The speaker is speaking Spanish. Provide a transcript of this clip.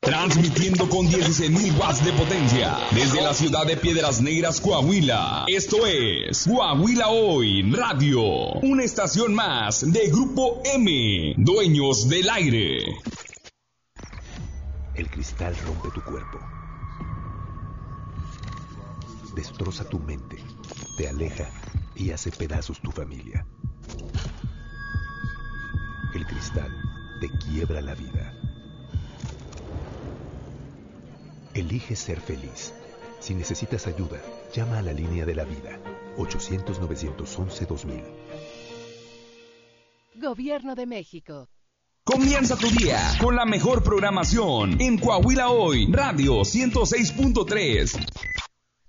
Transmitiendo con 16.000 watts de potencia desde la ciudad de Piedras Negras, Coahuila. Esto es Coahuila Hoy Radio, una estación más de Grupo M, dueños del aire. El cristal rompe tu cuerpo, destroza tu mente, te aleja y hace pedazos tu familia. El cristal te quiebra la vida. Elige ser feliz. Si necesitas ayuda, llama a la línea de la vida, 800-911-2000. Gobierno de México. Comienza tu día con la mejor programación en Coahuila Hoy Radio 106.3.